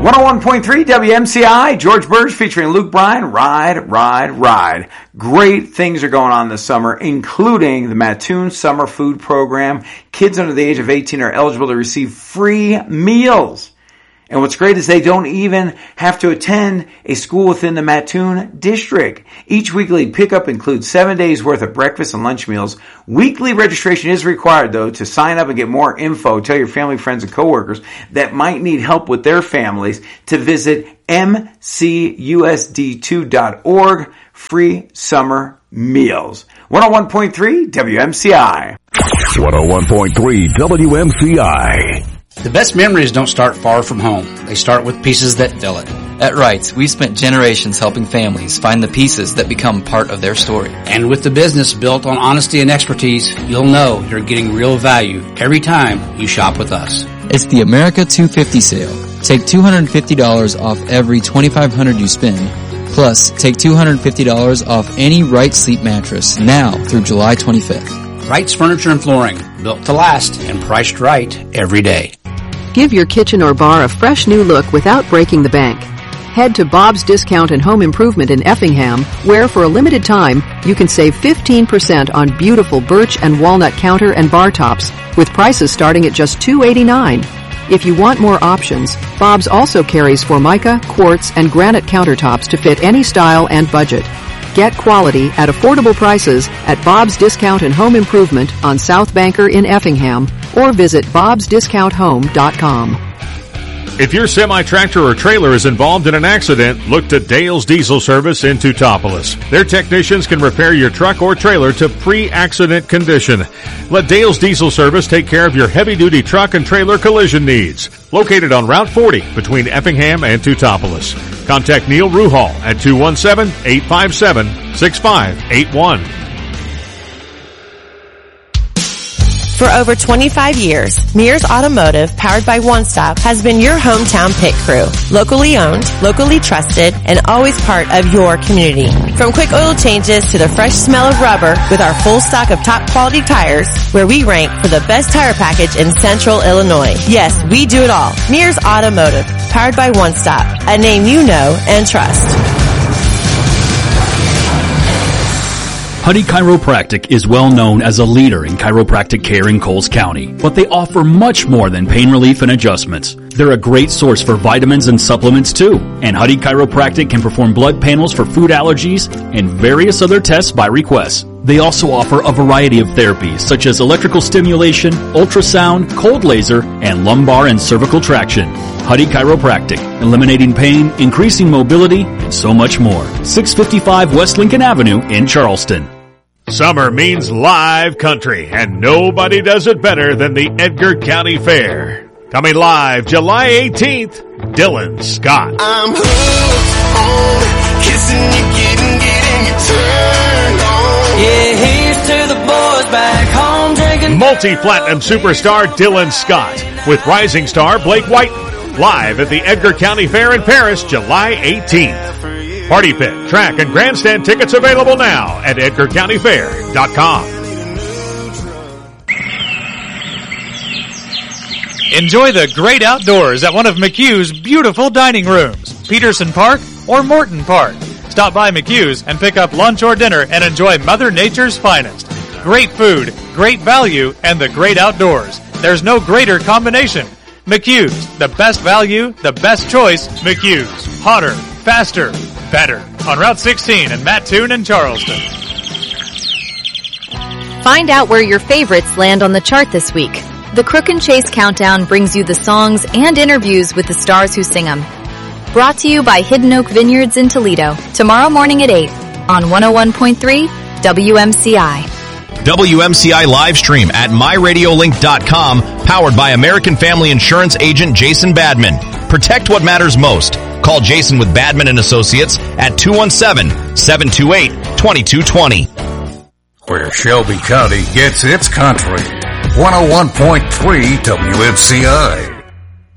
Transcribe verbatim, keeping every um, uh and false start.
one oh one point three W M C I, George Burge featuring Luke Bryan, Ride, Ride, Ride. Great things are going on this summer, including the Mattoon Summer Food Program. Kids under the age of eighteen are eligible to receive free meals. And what's great is they don't even have to attend a school within the Mattoon district. Each weekly pickup includes seven days worth of breakfast and lunch meals. Weekly registration is required, though, to sign up and get more info. Tell your family, friends, and coworkers that might need help with their families to visit M C U S D two dot org. Free summer meals. one oh one point three W M C I. one oh one point three W M C I. The best memories don't start far from home. They start with pieces that fill it. At Wrights, we've spent generations helping families find the pieces that become part of their story. And with the business built on honesty and expertise, you'll know you're getting real value every time you shop with us. It's the America two hundred fifty sale. Take two hundred fifty dollars off every twenty-five hundred dollars you spend. Plus, take two hundred fifty dollars off any Wright sleep mattress now through July twenty-fifth. Wright's Furniture and Flooring, built to last and priced right every day. Give your kitchen or bar a fresh new look without breaking the bank. Head to Bob's Discount and Home Improvement in Effingham, where for a limited time, you can save fifteen percent on beautiful birch and walnut counter and bar tops, with prices starting at just two dollars and eighty-nine cents. If you want more options, Bob's also carries Formica, quartz, and granite countertops to fit any style and budget. Get quality at affordable prices at Bob's Discount and Home Improvement on South Banker in Effingham, or visit bobs discount home dot com. If your semi-tractor or trailer is involved in an accident, look to Dale's Diesel Service in Teutopolis. Their technicians can repair your truck or trailer to pre-accident condition. Let Dale's Diesel Service take care of your heavy-duty truck and trailer collision needs. Located on Route forty between Effingham and Teutopolis. Contact Neil Ruhal at two one seven, eight five seven, six five eight one. For over twenty-five years, Mears Automotive, powered by One Stop, has been your hometown pit crew. Locally owned, locally trusted, and always part of your community. From quick oil changes to the fresh smell of rubber, with our full stock of top quality tires, where we rank for the best tire package in Central Illinois. Yes, we do it all. Mears Automotive, powered by One Stop, a name you know and trust. Huddy Chiropractic is well known as a leader in chiropractic care in Coles County, but they offer much more than pain relief and adjustments. They're a great source for vitamins and supplements too, and Huddy Chiropractic can perform blood panels for food allergies and various other tests by request. They also offer a variety of therapies such as electrical stimulation, ultrasound, cold laser, and lumbar and cervical traction. Huddy Chiropractic, eliminating pain, increasing mobility, and so much more. six fifty-five West Lincoln Avenue in Charleston. Summer means live country, and nobody does it better than the Edgar County Fair. Coming live July eighteenth, Dylan Scott. I'm hooked on kissing you, getting, getting you turned on. Yeah, here's to the boys back home drinking. Multi-platinum superstar Dylan Scott with rising star Blake Whiten. Live at the Edgar County Fair in Paris, July eighteenth. Party pit, track, and grandstand tickets available now at edgar county fair dot com. Enjoy the great outdoors at one of McHugh's beautiful dining rooms, Peterson Park or Morton Park. Stop by McHugh's and pick up lunch or dinner and enjoy Mother Nature's finest. Great food, great value, and the great outdoors. There's no greater combination. McHugh's, the best value, the best choice, McHugh's. Hotter, faster, better. On Route sixteen in Mattoon and Charleston. Find out where your favorites land on the chart this week. The Crook and Chase Countdown brings you the songs and interviews with the stars who sing them. Brought to you by Hidden Oak Vineyards in Toledo. Tomorrow morning at eight on one oh one point three W M C I. W M C I live stream at my radio link dot com, powered by American Family Insurance agent Jason Badman. Protect what matters most. Call Jason with Badman and Associates at two one seven, seven two eight, two two two zero. Where Shelby County gets its country. one oh one point three W M C I.